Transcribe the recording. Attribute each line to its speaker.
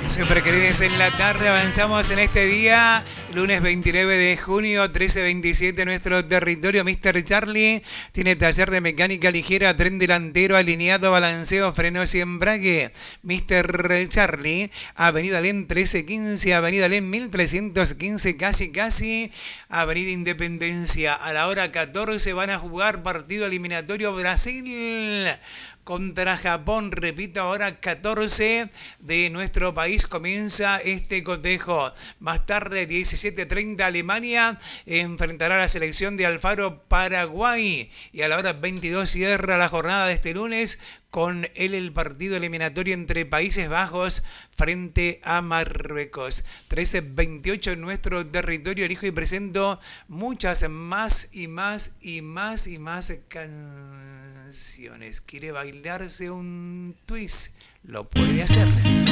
Speaker 1: Siempre queridos en la tarde, avanzamos en este día, lunes 29 de junio, 13:27, nuestro territorio. Mr. Charlie tiene taller de mecánica ligera, tren delantero, alineado, balanceo, frenos y embrague. Mr. Charlie, Avenida Len 1315, Avenida Len 1315, casi, Avenida Independencia. A la hora 14 van a jugar partido eliminatorio Brasil contra Japón. Repito, ahora 14 de nuestro país comienza este cotejo. Más tarde, 17:30, Alemania enfrentará a la selección de Alfaro, Paraguay. Y a la hora 22 cierra la jornada de este lunes con el partido eliminatorio entre Países Bajos frente a Marruecos. 13:28 en nuestro territorio. Elijo y presento muchas más canciones. ¿Quiere bailarse un twist? Lo puede hacer.